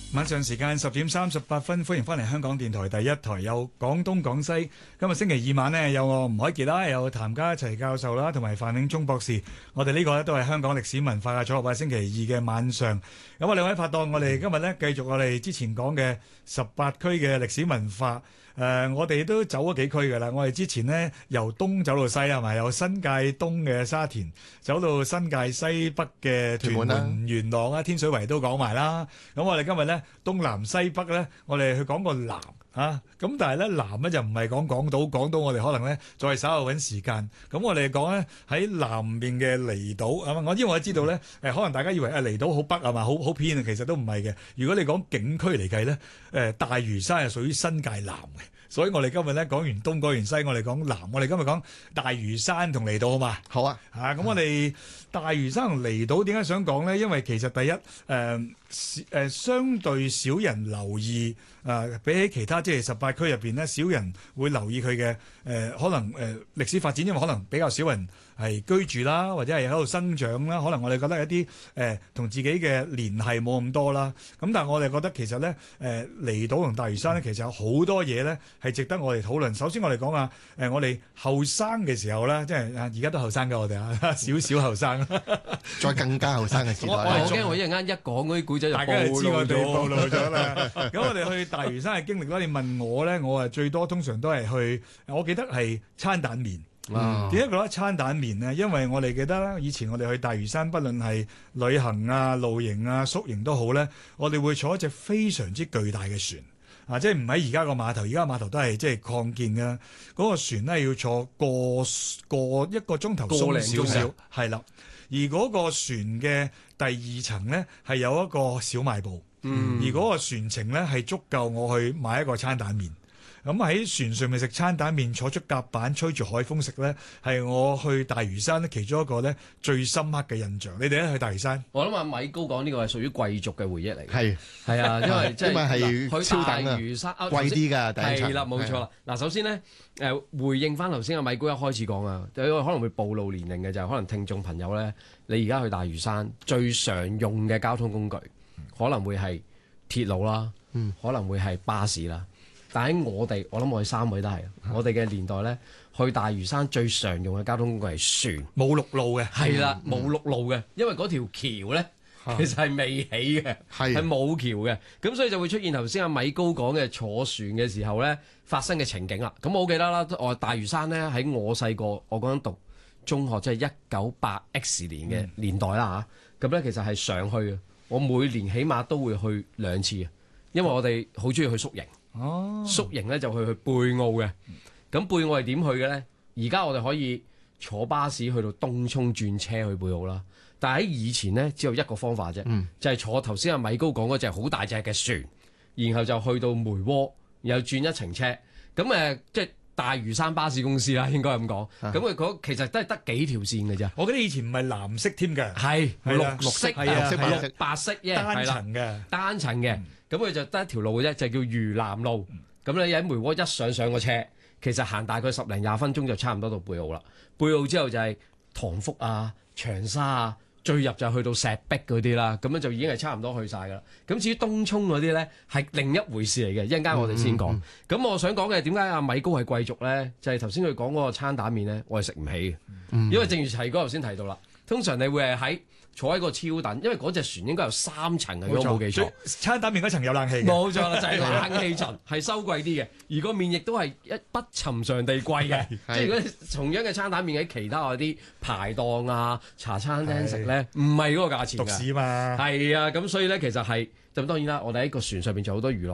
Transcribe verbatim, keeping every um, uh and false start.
晚上時間十點三十八分，歡迎翻嚟香港電台第一台，有廣東廣西。今日星期二晚呢，有我吳凱傑啦，有譚家齊教授啦，同埋范永忠博士。我哋呢個呢都係香港歷史文化嘅組合，星期二嘅晚上。咁啊，兩位拍檔，我哋今日呢繼續我哋之前講嘅十八區嘅歷史文化。誒、呃，我哋都走咗幾區㗎啦。我哋之前呢，由東走到西係咪？由新界東嘅沙田走到新界西北嘅屯門、元朗啊、天水圍都講埋啦。咁我哋今日呢，東南西北呢，我哋去講個南啊。咁但係呢，南呢就唔係講港島，港島我哋可能呢再稍後揾時間。咁我哋講呢，喺南面嘅離島啊。我因為我知道呢，誒可能大家以為啊離島好北係嘛，好好偏啊，其實都唔係嘅。如果你講景區嚟計呢，誒大嶼山係屬於新界南嘅。所以我哋今日咧講完東講完西，我哋講南。我哋今日講大嶼山同離島好嘛？好啊！啊咁，我哋大嶼山同離島點解想講咧？因為其實第一誒誒、呃、相對少人留意誒、呃，比起其他即係十八區入邊咧，少人會留意佢嘅誒可能誒、呃、歷史發展，因為可能比較少人係居住啦，或者係喺度生長啦。可能我哋覺得一啲誒同自己嘅聯繫冇咁多啦。咁但係我哋覺得其實咧誒、呃、離島同大嶼山咧，其實有好多嘢咧係值得我哋討論。首先我哋講下誒我哋後生嘅時候咧，即係而家都後生㗎我哋啊，少少後生， 再更加後生嘅時代。 我我驚我一陣間一講嗰啲古仔就大家就知我哋暴暴露咗啦。咁我哋去大嶼山嘅經歷咧，你問我咧，我啊最多通常都係去，我記得係餐蛋麵。點解覺得餐蛋麵呢？因為我哋記得咧，以前我哋去大嶼山，不論係旅行啊、露營啊、宿營都好咧，我哋會坐一隻非常之巨大嘅船。啊！即係唔喺而家個碼頭，而家碼頭都係即係擴建嘅。嗰、那個船咧要坐個個一個鐘頭鬆少少，係啦。而嗰個船嘅第二層咧係有一個小賣部，嗯、而嗰個船程咧係足夠我去買一個餐蛋麵。咁喺船上面食餐蛋麵，坐出甲板，吹住海風食咧，係我去大嶼山咧其中一個咧最深刻嘅印象。你哋咧去大嶼山？ 我諗阿米高講呢個係屬於貴族嘅回憶嚟嘅。 係係啊，因為即係因為係超等啊， 去大嶼山貴啲㗎。第一層係啦，冇錯啦。嗱，首先咧誒回應翻頭先阿米高一開始講啊，有可能會暴露年齡嘅就係可能聽眾朋友咧，你而家去大嶼山最常用嘅交通工具可能會係鐵路啦，嗯、可能會係巴士啦。但喺我哋，我諗我哋三位都係，嗯、我哋嘅年代咧，去大嶼山最常用嘅交通工具係船， 冇陸路嘅， 係啦，冇陸路嘅，因為嗰條橋咧其實係未起嘅，係冇橋嘅，咁所以就會出現頭先阿米高講嘅坐船嘅時候咧發生嘅情景啦。咁我好記得啦，我大嶼山咧喺我細個，我嗰陣讀中學，即係一九八 X 年嘅年代啦嚇。咁咧、嗯、其實係上去嘅，我每年起碼都會去兩次，因為我哋好中意去宿營。哦，宿營咧就去去貝澳嘅，咁貝澳係點去嘅咧？而家我哋可以坐巴士去到東涌轉車去貝澳啦，但係喺以前咧只有一個方法啫，嗯、就係坐頭先阿米高講嗰隻好大隻嘅船，然後就去到梅窩，然後轉一程車，咁誒、呃、即係大嶼山巴士公司啦，應該咁講。咁佢嗰其實都係得幾條線嘅啫。 我記得以前唔係藍色添㗎， 係綠綠色、 綠色、 綠白色， 單層嘅， 單層嘅。嗯咁佢就得一條路嘅啫，就叫嶼南路。咁你喺梅窩一上上個車，其實行大概十零廿分鐘就差唔多到貝澳啦。貝澳之後就係塘福啊、長沙啊，最入就去到石壁嗰啲啦。咁樣就已經係差唔多去晒噶啦。咁至於東涌嗰啲咧，係另一回事嚟嘅。一陣間我哋先講。咁、嗯嗯、我想講嘅點解阿米高係貴族咧？就係頭先佢講嗰個餐蛋麵咧，我係食唔起嘅。嗯、因為正如齊哥頭先提到啦，通常你會係喺坐喺個超等，因為嗰隻船應該有三層嘅，如果冇記錯。 餐蛋麵嗰層有冷氣嘅，冇錯啦，就係、是、冷氣層，係收貴啲嘅。而個麵亦都係一不尋常地貴嘅。即係如果同樣嘅餐蛋麵喺其他嗰啲排檔啊、茶餐廳食咧，唔係嗰個價錢㗎。獨市嘛。係啊，咁所以咧其實係咁當然啦，我哋喺個船上邊仲有好多娛樂。